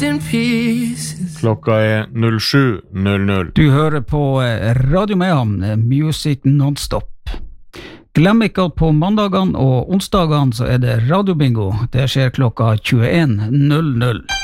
Klokka 07:00. Du hører på Radio Mayhem, Music Non-Stop. Glem ikke at på mandagene og onsdagene så det radiobingo. Det skjer klokka 21:00.